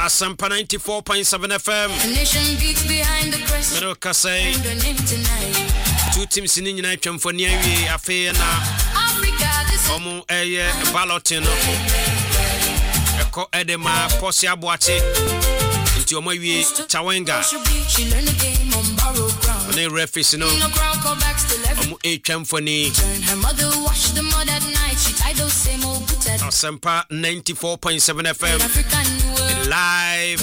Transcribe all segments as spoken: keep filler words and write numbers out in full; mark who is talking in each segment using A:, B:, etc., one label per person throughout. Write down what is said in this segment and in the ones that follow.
A: Asampa ninety-four point seven F M. Middle Kasai. Two teams in the United Champions Afe na Omo eye balloting. Eko edema Posia Boache. Nti omo wi Chawenga. Oni refis no. Omo e championi. Asampa ninety-four point seven F M. Live.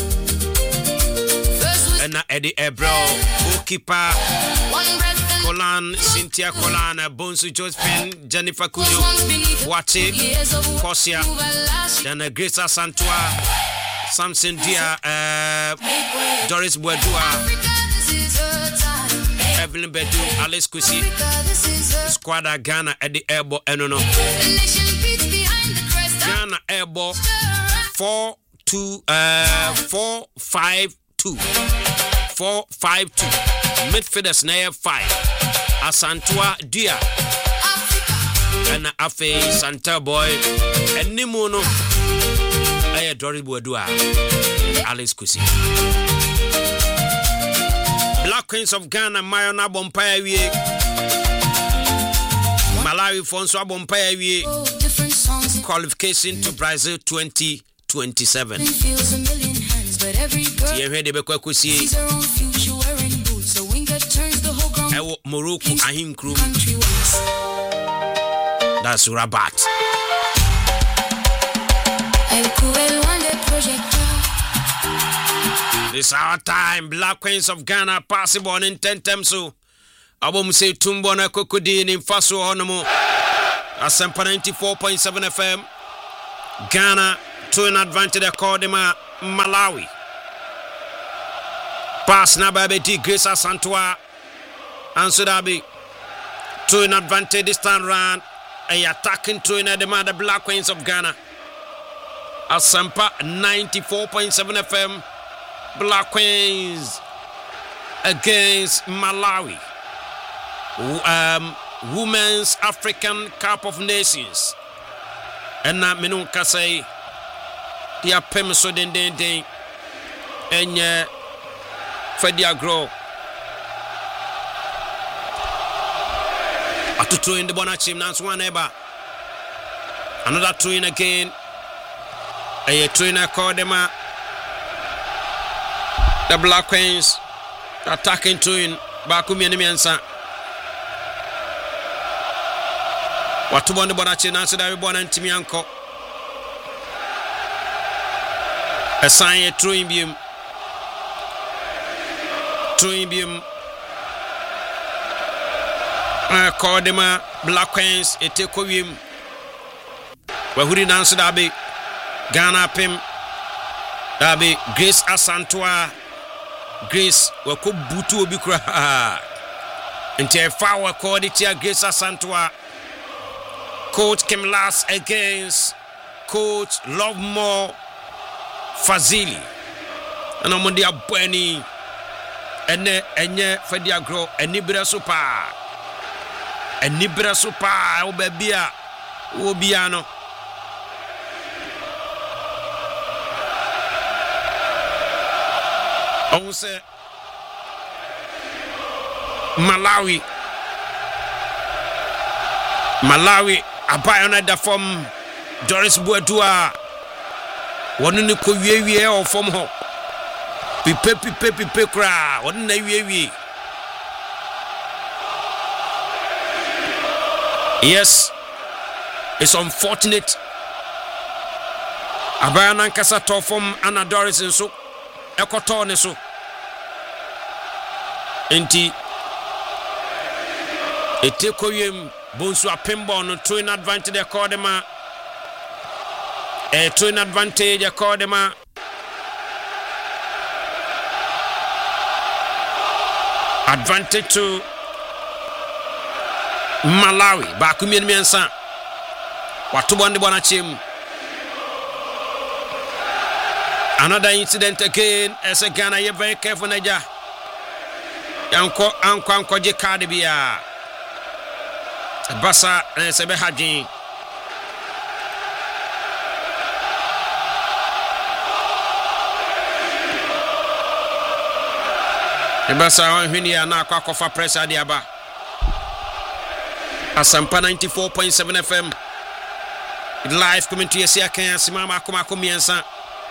A: And Eddie Ebro, goalkeeper Colan, Cynthia Colan, Bonsu Josephine, Jennifer Kujo, Wati, Kosia, then Grace Santua, Samson Dia, uh, Doris Bwadua, Evelyn Bedu, Alice Kusi, Squadra Ghana, Eddie Ebo, Enono, Ghana Ebo, four two, uh, four five two. Four five two. Midfielders na five. Asantua Dia. And Afe Santa Boy. And Nimono. Aya Doris Bwadua. Alice Kusi. Black Queens of Ghana, Mayona Bompire wie. Malawi Fonso Bompire wie. Qualification to Brazil twenty twenty-seven. But every girl sees her own future wearing boots. So Winger turns the whole ground. Ewo Morocco Ahim Crew. That's Rabat. This our time. Black Queens of Ghana possible on intentem so. Abom say Tumbo na Kokodi in Faso Honomo. Asampa ninety-four point seven F M. Ghana to an advantage according to Malawi. Pass na baby D Grace Santua. Answer Dabi. To an advantage this time round. A attacking to in the mother Black Queens of Ghana. Asampa ninety-four point seven F M. Black Queens against Malawi. Um, Women's African Cup of Nations. And na menu kasai. Dia pem so den den den enye Fedia grow atutu in the bonachim nance one eba another two in again a trainer called them the Black Queens attacking two in bakumi enemy ansa watu bonde bonachim nance da bona ntimi anko a sign a true beam. True beam. I call them a Black Queens, a take of him. Well, who didn't answer that be Ghana Pim? That be Grace Asantua. Grace, we could butu bikra. Until far called it here, Grace Asantua. Coach came last against Coach Lovemore Fazili and I'm on the Abweni and enye Fedia grow and Nibra Super and Nibra Super Obebia Obiano on say Malawi Malawi abayana da from Doris Bwadua. One in the Kowie or from home. Pipe, pipe, pipe, cra. One in the Wee. Yes, it's unfortunate. Abayana Kasato from Anna Doris and so. Ekotone so. Enti. Ete Koyem Bonsu a Pimbo no to in advantage de Cordema. A twin advantage, a Cordema. Advantage to Malawi. Bakumi and Miansa. Watubon the Bonachim. Another incident again as a Ghana. You're very careful, Naja. Yanko Anko Anko Jekadibia. Basa and Sebehaji. Ebasa hwini ya na akwa kofa pressure de aba. Asampa ninety-four point seven F M. Live commentary esi akan asimama akoma akomiensa.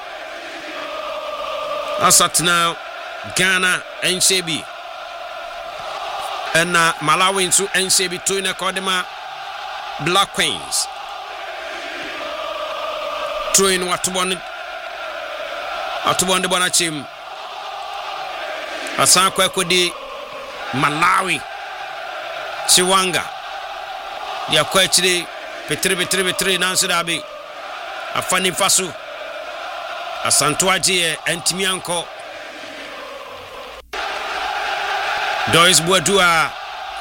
A: Asat now Ghana N C B. And uh, Malawi into N C B to in Kodema Black Queens. Throwing what one at one the Bonachim. Asankwe Kodi Malawi Siwanga. Ya kwechiri petri petri petri nansi dabi. Afani Fasu. Asantuaji Entimianko. Doris Boadua.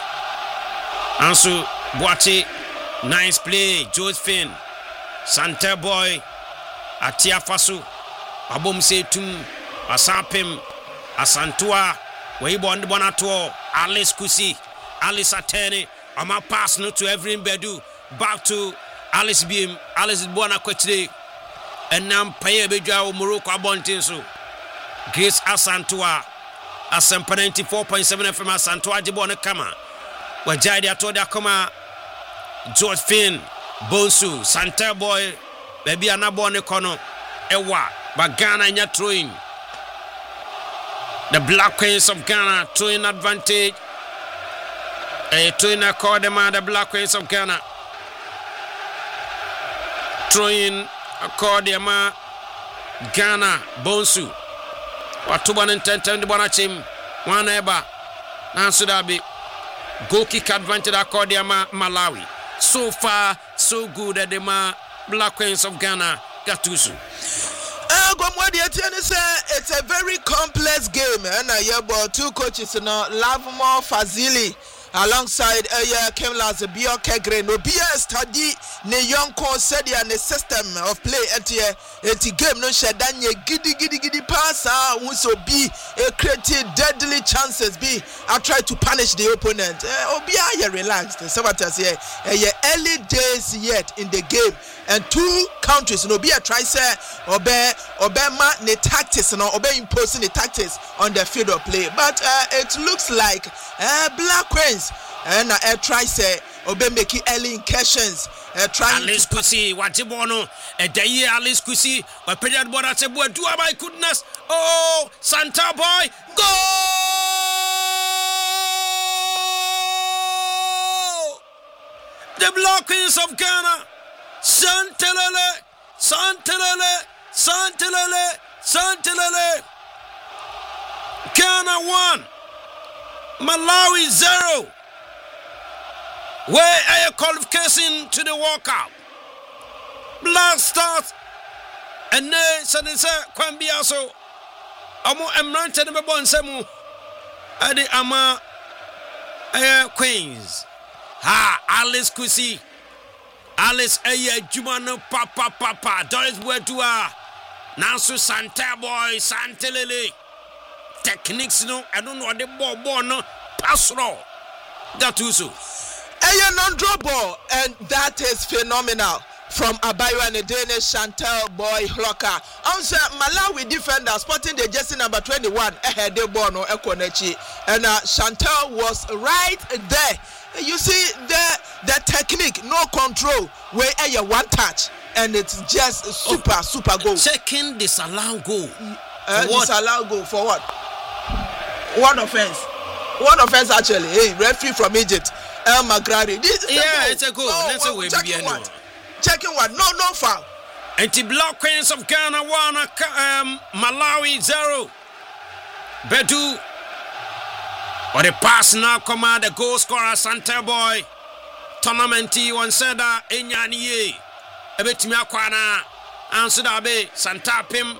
A: Ansu Boati. Nice play. Josephine. Santa Boy. Atia Fasu. Abom Setum. Asapim. Asantua. Weibo and Bonato. Alice Kusi. Alice Atene. Ama pass no to every Bedu. Back to Alice Beam. Alice Bona Kwechide. And now Paye Beja Morocco Abontinsu. Grace Asantua. Asampa ninety-four point seven F M Asantua Jibona Kama. Wajadi Atoda Kama. George Finn. Bonsu. Santa Boy. Baby Anabone Kono. Ewa. But Ghana in your throwing. The Black Queens of Ghana throwing advantage. A throwing a Kodema, the Black Queens of Ghana. Throwing a Kodema. Ghana. Bonsu. Watuban and ten the Bonachim. One eba. Nansudabi. Goal kick advantage Kodema Malawi. So far, so good at the ma Black Queens of Ghana. Gatusu.
B: It's a very complex game, and I have two coaches now, Lavmo Fazili, alongside Aya Kemla Zabio Kegre. No be a study, ne young said and the system of play at the game. No shadanya giddy giddy giddy pass. Ah, so be a created deadly chances. Be I try to punish the opponent. Oh, be I relaxed. Sabatas here, early days yet in the game. And two countries, no be a try say obey obey ne tactics, no obey imposing the tactics on the field of play. But uh, it looks like uh, Black Queens and uh, try say obey making early incursions. Uh, trying
A: Alice to Kusi, what you want? A day Alice Kusi, what period border say, what do my goodness? Oh, Santa Boy, go! The Black Queens of Ghana. Santelele, Santelele, Santelele, Santelele. Ghana one, Malawi zero. Where are you qualification to the World Cup? Black Stars and they said they say Kwambiaso. Amo Emrante de Bonsemu. Adi Ama Queens. Ha, Alice Kusi. Alice Eye Jumano Papa Papa Doris Boadua Nansu Santa Boy Santelele techniques no I don't know what the ball ball no pass roll Gatuso
B: Eye non-draw ball and that is phenomenal from Abayo and the Danish Chantal Boy Hloka. Also Malawi defender spotting the jersey number twenty-one ahead the ball no Ekonechi and uh, Chantal was right there. You see the the technique, no control, where a one touch, and it's just super oh, super goal.
A: Checking disallow goal.
B: Uh, disallow goal for what? One offense. One offense actually. Hey, referee from Egypt, El Magrari. This is
A: yeah,
B: a
A: it's a goal.
B: No,
A: That's
B: well,
A: a way.
B: checking what? Checking what? No, no foul.
A: Anti-Black Queens of Ghana one, um, Malawi zero. Bedu. Or the pass now come out the goal scorer Santa Boy. Tournament one said that Enyani. A bit me akwana. Answer that be Santa Pim.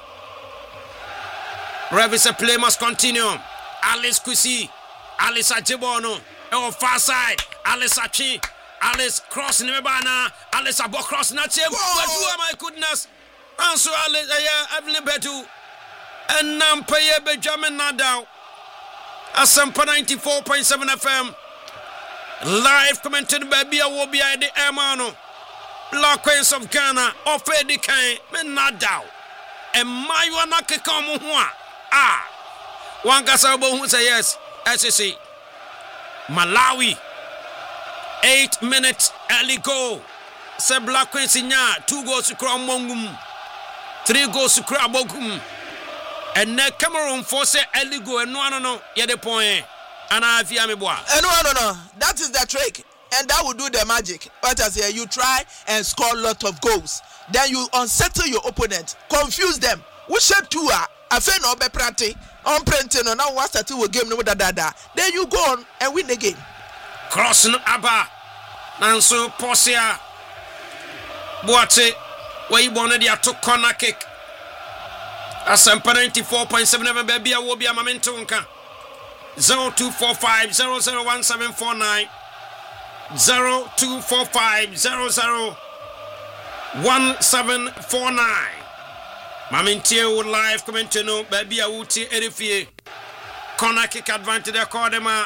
A: Revis play must continue. Alice Kusi. Alice Ajibono. Oh, far side. Alice Achi. Alice cross in the bana. Alice Abo cross not him. But my goodness. Answer Alice. Yeah, Evelyn Bedu. And Nampaye Benjamin Nadal. Asampa ninety-four point seven F M. Live commented by Bia Wobia de Emano. Black Queens of Ghana. Offer the kind. Men not doubt. And my one come one. Ah. One Gasabo who say yes. S S C. Malawi. Eight minutes early goal. Se Black Queens Inya. Two goals to Kra Mongum. Three goals to Kra Bogum. And then Cameroon force early goal. And no, no, no. Yeah, the point. And I have Yami Bois.
B: And no, no, no. That is the trick. And that will do the magic. But as here, you try and score a lot of goals. Then you unsettle your opponent. Confuse them. We shape two are. I feel no be prati. On printing on now what's that two game no da da da. Then you go on and win the game.
A: Crossing Abba. Nanso Posia. Boate. Where you wanted your two corner kick. Asampa ninety-four point seven baby I will be a momentum. zero two four five zero zero one seven four nine zero two four five zero zero one seven four nine. Mamintie would live comment to no baby a wuti edifie. Corner kick advantage de Cordema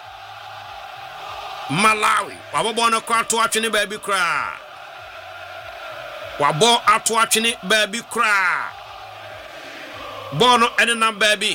A: Malawi. Wabo no kwa to atwene baby kra. Wabo ato atwene baby kra. Bono edena baby.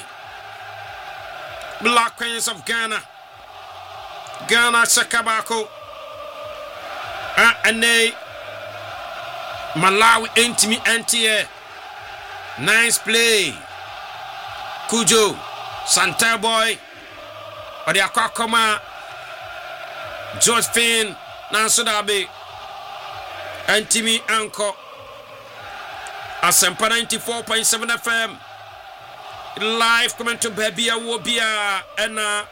A: Black Queens of Ghana. Ghana Sakabako. Ah, and they Malawi intimi anti. Nice play. Kujo. Santa Boy. Odi Akakoma. George Finn. Nansudabe. Antimi Anko. Asempa ninety-four point seven F M. Live comment to baby a wobia and uh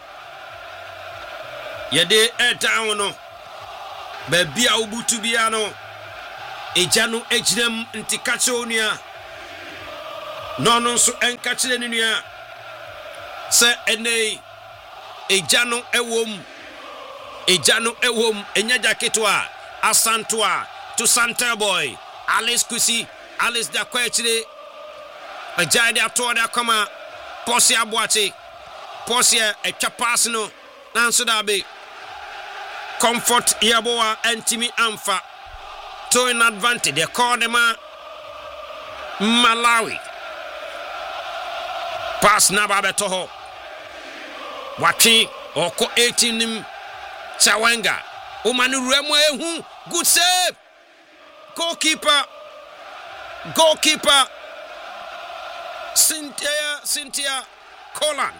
A: yede e down no baby a ubutu bia no ejanu ejinem ntikachonia no no so enkachire nua se ene ejanu ewom ejanu ewom enya jaketwa asantoa to Santa Boy Alice Kusi Alice da kwachire a jade ato da kama Posia Boate Posia a chapasino Nansudabe Comfort Yaboa Antimi Amfa to in advantage they call them Malawi pass Nababe Toho Waki Oko eighteen nim Chawenga Umanu Remo Ehu good save goalkeeper goalkeeper Cynthia Cynthia Colin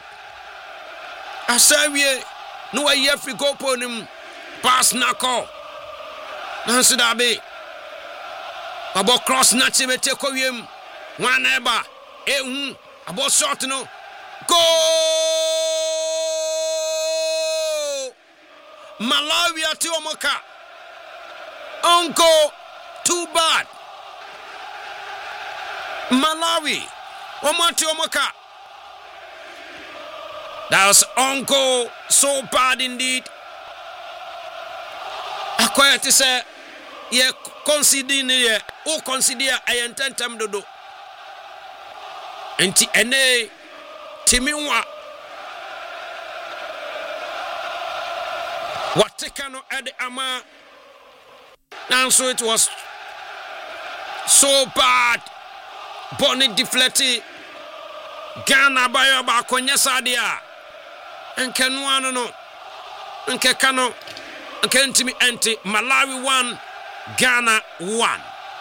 A: Asawie no a year free go pon him pass nako Nansudabe abo cross na chimete kowiem one eba ehun abo shot no goal Malawi ati omoka Uncle too bad Malawi Omati Omoka. That was Uncle so bad indeed. Akwaya to say, ye consider ye, who consider I intend them to do. Enti ene timiwa. What tekano ede ama. And so it was so bad. Bonnet deflected. Ghana bayo ba konya sadia enke no ano no enke kano enke ntimi enti Malawi one Ghana one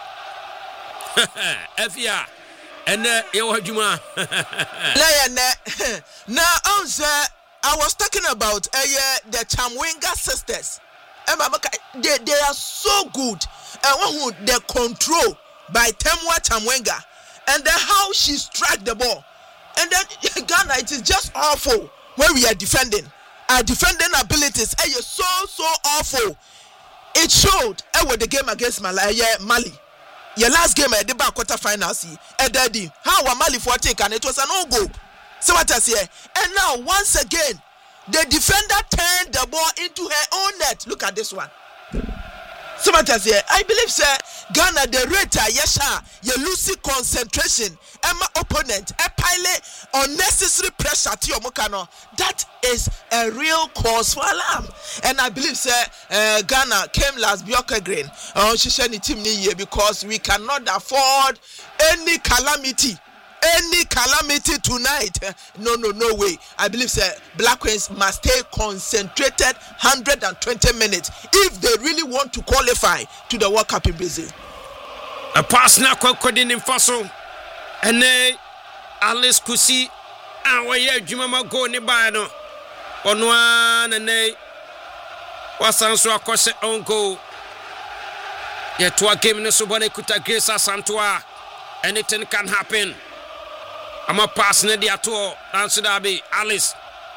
A: Efia ene ye wadwuma
B: na ya ne na onse I was talking about uh, the Chamwenga sisters they, they are so good and uh, the control by Temwa Chamwenga and then how she struck the ball. And then Ghana, it is just awful when we are defending. Our defending abilities are so so awful. It showed uh, with the game against Mali. Uh, Mali. Your last game at the back quarter final, see, Daddy. How were Mali for take and it was an all goal. So what I say, and now once again, the defender turned the ball into her own net. Look at this one. So what I say, I believe, sir, Ghana the rate, yes, sir, you lose concentration. And my opponent, a pilot unnecessary pressure to your mokano. That is a real cause for alarm. And I believe, sir, uh, Ghana came last Bioka Green. Oh, she said team here because we cannot afford any calamity any calamity tonight, no, no, no way. I believe sir, Black Queens must stay concentrated one hundred twenty minutes if they really want to qualify to the World Cup in Brazil.
A: A pass now, Codin in Fossil, and they Alice Kusi, and we hear Jumama go nearby no on one and they was answer across the own goal. Yet to a game in the Subane Kuta Grace Santua, anything can happen. I'm a pass near the ato, answer that be Alice.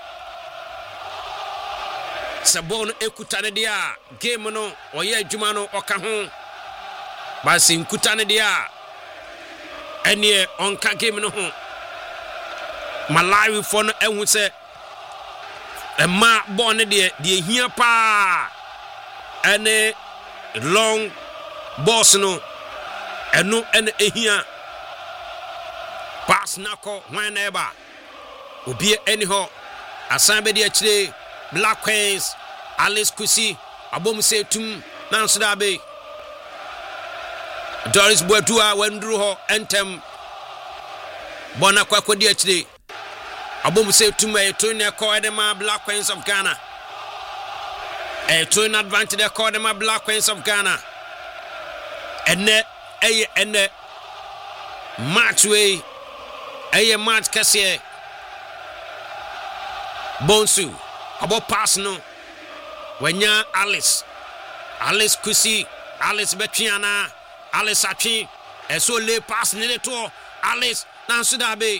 A: Sabon Ekutane dia, game no, or ye Jumano or Kahon. Basim Kutane dia, and ye on ka game no home. Malawi for no, and would say, a ma born there, the here pa, and a long boss no, and no, and a here. Pass nako whenever Ubi anyhow Asambedi actually Black Queens Alice Kusi Abom say tum Nansudabe Doris Boatua Wendru ho entem Bona Kwakodi actually Abom say tum a tune call edema Black Queens of Ghana a tune advantage they call them Black Queens of Ghana and ne a and ne match way a match Cassie Bonsu about pass no when ya Alice Alice Kusi Alice Betriana Alice Achi and so lay pass near to Alice Nansudabe.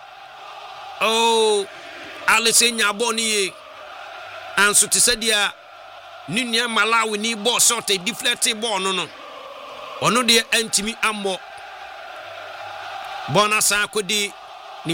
A: Oh, Alice in your bonnie and so to say, dear Ninya Malawi need ball sort a deflected ball no no or no dear anti me ammo Bonasa could